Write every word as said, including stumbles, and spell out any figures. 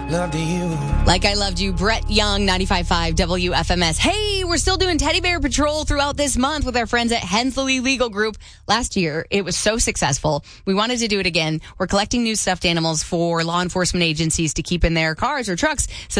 Loved you. Like I Loved You, Brett Young, ninety-five point five W F M S. Hey, we're still doing Teddy Bear Patrol throughout this month with our friends at Hensley Legal Group. Last year, it was so successful. We wanted to do it again. We're collecting new stuffed animals for law enforcement agencies to keep in their cars or trucks so